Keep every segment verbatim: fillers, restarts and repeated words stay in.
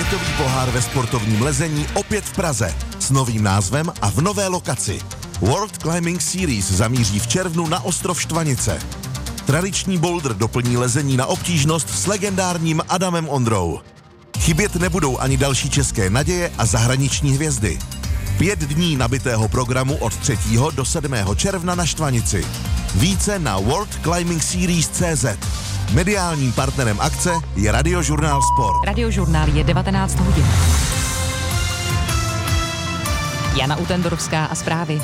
Světový pohár ve sportovním lezení opět v Praze s novým názvem a v nové lokaci. World Climbing Series zamíří v červnu na ostrov Štvanice. Tradiční boulder doplní lezení na obtížnost s legendárním Adamem Ondrou. Chybět nebudou ani další české naděje a zahraniční hvězdy. Pět dní nabitého programu od třetího do sedmého června na Štvanici. Více na world climbing series tečka cé zet. Mediálním partnerem akce je Radiožurnál Sport. Radiožurnál je devatenáct hodin. Jana Utendorovská a zprávy.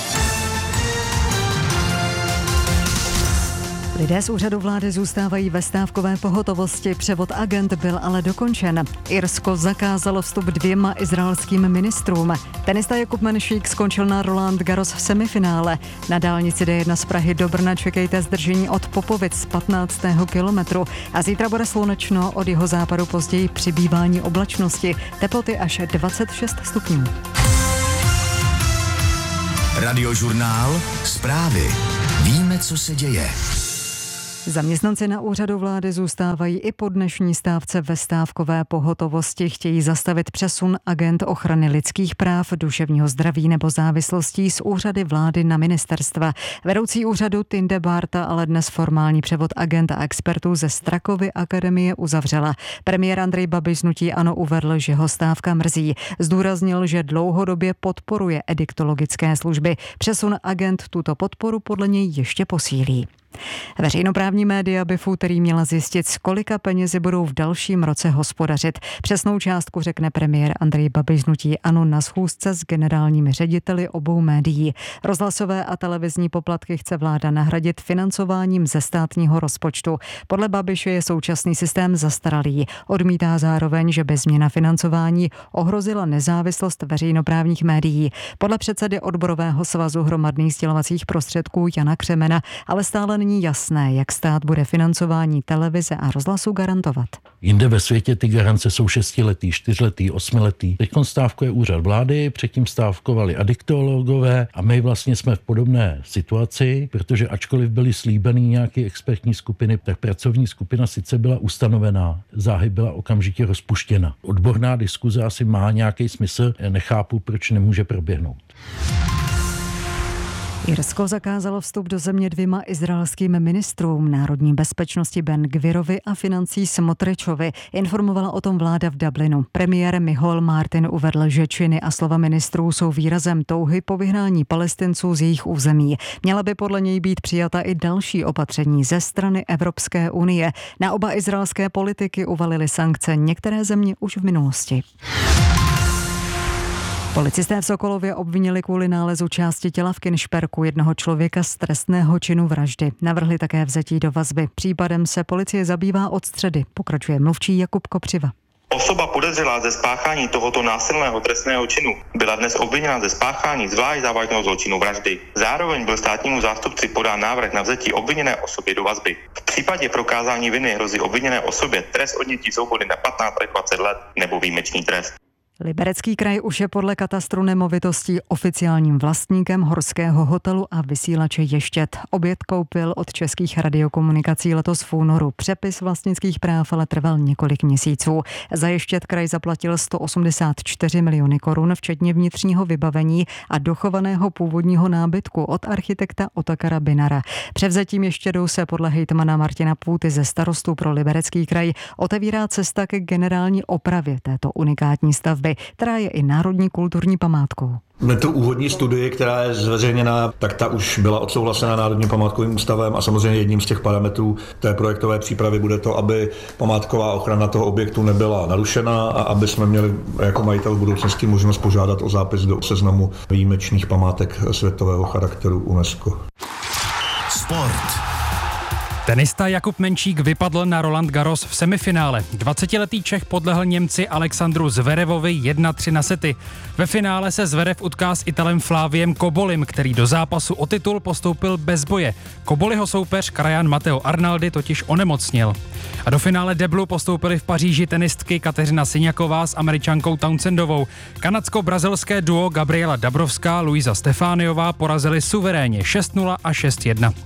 Lidé z úřadu vlády zůstávají ve stávkové pohotovosti. Převod agent byl ale dokončen. Irsko zakázalo vstup dvěma izraelským ministrům. Tenista Jakub Menšík skončil na Roland Garros v semifinále. Na dálnici D jedna z Prahy do Brna čekejte zdržení od Popovic z patnáctého kilometru. A zítra bude slunečno, od jeho západu později přibývání oblačnosti. Teploty až dvacet šest stupňů. Radiožurnál Zprávy. Víme, co se děje. Zaměstnanci na úřadu vlády zůstávají i po dnešní stávce ve stávkové pohotovosti. Chtějí zastavit přesun agent ochrany lidských práv, duševního zdraví nebo závislostí z úřady vlády na ministerstva. Vedoucí úřadu Tinde Bárta ale dnes formální převod agenta a expertů ze Strakovy akademie uzavřela. Premiér Andrej Babiš z hnutí ANO uvedl, že ho stávka mrzí. Zdůraznil, že dlouhodobě podporuje ediktologické služby. Přesun agent tuto podporu podle něj ještě posílí. Veřejnoprávní média by v úterý měla zjistit, s kolika penězi budou v dalším roce hospodařit. Přesnou částku řekne premiér Andrej Babiš z hnutí ANO na schůzce s generálními řediteli obou médií. Rozhlasové a televizní poplatky chce vláda nahradit financováním ze státního rozpočtu. Podle Babiše je současný systém zastaralý. Odmítá zároveň, že by změna financování ohrozila nezávislost veřejnoprávních médií. Podle předsedy odborového svazu hromadných sdělovacích prostředků Jana Křemena ale stále není jasné, jak stát bude financování televize a rozhlasu garantovat. Jinde ve světě ty garance jsou šestiletý, čtyřletý, osmiletý. Teď stávkuje úřad vlády, předtím stávkovali adiktologové a my vlastně jsme v podobné situaci, protože ačkoliv byly slíbeny nějaké expertní skupiny, tak pracovní skupina sice byla ustanovená, záhy byla okamžitě rozpuštěna. Odborná diskuze asi má nějaký smysl, nechápu, proč nemůže proběhnout. Irsko zakázalo vstup do země dvěma izraelským ministrům národní bezpečnosti Ben Gvirovi a financí Smotričovi. Informovala o tom vláda v Dublinu. Premiér Michal Martin uvedl, že činy a slova ministrů jsou výrazem touhy po vyhnání Palestinců z jejich území. Měla by podle něj být přijata i další opatření ze strany Evropské unie. Na oba izraelské politiky uvalily sankce některé země už v minulosti. Policisté v Sokolově obvinili kvůli nálezu části těla v Kynšperku jednoho člověka z trestného činu vraždy. Navrhli také vzetí do vazby. Případem se policie zabývá od středy, pokračuje mluvčí Jakub Kopřiva. Osoba podezřelá ze spáchání tohoto násilného trestného činu byla dnes obviněna ze spáchání zvlášť závažného zločinu vraždy. Zároveň byl státnímu zástupci podán návrh na vzetí obviněné osoby do vazby. V případě prokázání viny hrozí obviněné osobě trest odnětí svobody na patnáct až dvacet let nebo výjimečný trest. Liberecký kraj už je podle katastru nemovitostí oficiálním vlastníkem horského hotelu a vysílače Ještěd. Objekt koupil od Českých radiokomunikací letos v únoru. Přepis vlastnických práv ale trval několik měsíců. Za Ještěd kraj zaplatil sto osmdesát čtyři miliony korun, včetně vnitřního vybavení a dochovaného původního nábytku od architekta Otakara Binara. Převzetím Ještědu se podle hejtmana Martina Půty ze starostů pro Liberecký kraj otevírá cesta ke generální opravě této unikátní stavby, která je i národní kulturní památkou. Tu úvodní studii, která je zveřejněná, tak ta už byla odsouhlasena Národním památkovým ústavem a samozřejmě jedním z těch parametrů té projektové přípravy bude to, aby památková ochrana toho objektu nebyla narušena a aby jsme měli jako majitel v budoucnosti možnost požádat o zápis do seznamu výjimečných památek světového charakteru UNESCO. Sport. Tenista Jakub Menšík vypadl na Roland Garros v semifinále. dvacetiletý Čech podlehl Němci Alexandru Zverevovi jedna tři na sety. Ve finále se Zverev utká s Italem Fláviem Kobolim, který do zápasu o titul postoupil bez boje. Koboliho soupeř krajan Matteo Arnaldi totiž onemocněl. A do finále deblu postoupili v Paříži tenistky Kateřina Syňaková s Američankou Townsendovou. Kanadsko-brazilské duo Gabriela Dabrowská, Luisa Stefániová porazili suverénně šest nula a šest jedna.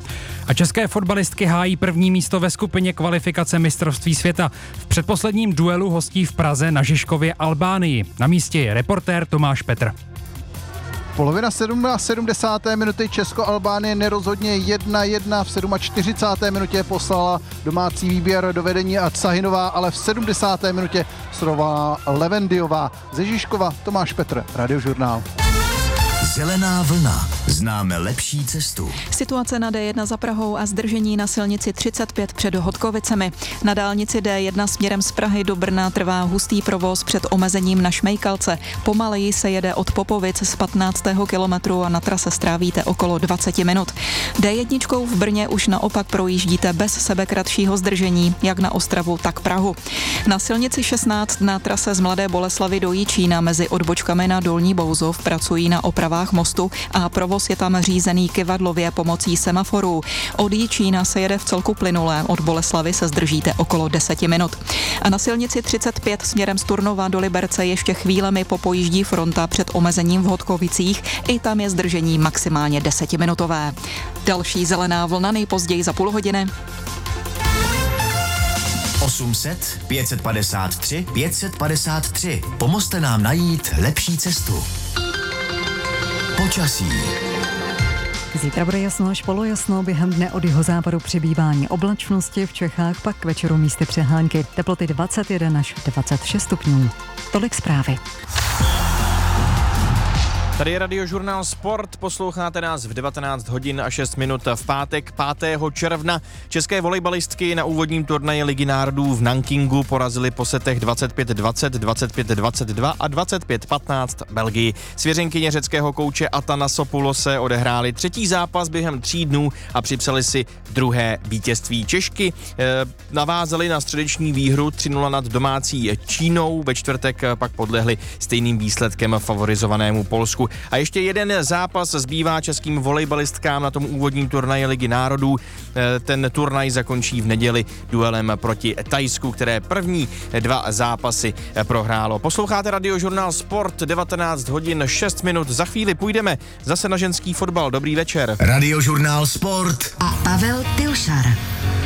A české fotbalistky hájí první místo ve skupině kvalifikace mistrovství světa. V předposledním duelu hostí v Praze na Žižkově Albánii. Na místě je reportér Tomáš Petr. Polovina sedmdesáté minuty Česko-Albánie nerozhodně jedna jedna. V čtyřicáté sedmé minutě poslala domácí výběr do vedení a Cahinová, ale v sedmdesáté minutě srovala Levendiová. Ze Žižkova Tomáš Petr, Radiožurnál. Zelená vlna. Známe lepší cestu. Situace na D jedna za Prahou a zdržení na silnici třicet pět před Hodkovicemi. Na dálnici D jedna směrem z Prahy do Brna trvá hustý provoz před omezením na Šmejkalce. Pomaleji se jede od Popovic z patnáctého kilometru a na trase strávíte okolo dvacet minut. D jedna v Brně už naopak projíždíte bez sebekratšího zdržení, jak na Ostravu, tak Prahu. Na silnici šestnáct na trase z Mladé Boleslavi do Jičína mezi odbočkami na Dolní Bouzov pracují na opravách mostu a provoz je tam řízený kyvadlově pomocí semaforů. Od Jičína se jede v celku plynule, od Boleslavy se zdržíte okolo deset minut. A na silnici třicet pět směrem z Turnova do Liberce ještě chvílemi popojíždí fronta před omezením v Hodkovicích, i tam je zdržení maximálně desetiminutové. Další zelená vlna nejpozději za půl hodiny. osm set, pět set padesát tři, pět set padesát tři. Pomozte nám najít lepší cestu. Počasí. Zítra bude jasno až polojasno, během dne od jihozápadu přibývání oblačnosti, v Čechách pak k večeru místy přehánky. Teploty dvacet jedna až dvacet šest stupňů. Tolik zprávy. Tady je Radiožurnál Sport, posloucháte nás v devatenáct hodin a šest minut v pátek pátého června. České volejbalistky na úvodním turnaji Ligy národů v Nankingu porazily po setech dvacet pět dvacet, dvacet pět dvacet dva a dvacet pět patnáct Belgii. Svěřenkyně řeckého kouče Atanasopulose odehráli třetí zápas během tří dnů a připsali si druhé vítězství. Češky eh, navázali na středeční výhru tři nula nad domácí Čínou, ve čtvrtek pak podlehli stejným výsledkem favorizovanému Polsku. A ještě jeden zápas zbývá českým volejbalistkám na tom úvodním turnaji Ligy národů. Ten turnaj zakončí v neděli duelem proti Thajsku, které první dva zápasy prohrálo. Posloucháte Radiožurnál Sport, devatenáct hodin šest minut. Za chvíli půjdeme zase na ženský fotbal. Dobrý večer. Radiožurnál Sport a Pavel Pilšar.